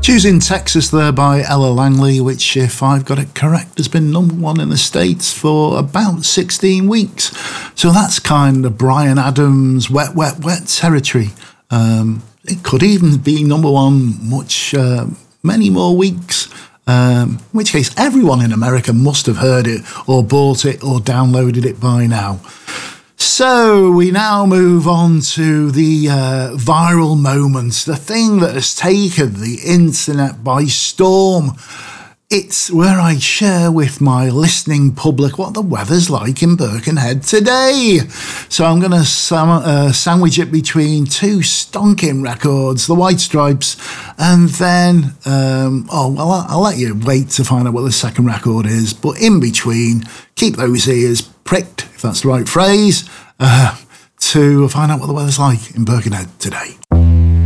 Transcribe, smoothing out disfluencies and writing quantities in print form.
Choosing Texas there by Ella Langley, which, if I've got it correct, has been number one in the States for about 16 weeks. So that's kind of Bryan Adams' wet, wet, wet territory. It could even be number one many more weeks. In which case, everyone in America must have heard it or bought it or downloaded it by now. So we now move on to the viral moments, the thing that has taken the internet by storm. It's where I share with my listening public what the weather's like in Birkenhead today. So I'm going to sandwich it between two stonking records, the White Stripes, and then, I'll let you wait to find out what the second record is. But in between, keep those ears pricked, if that's the right phrase, to find out what the weather's like in Birkenhead today.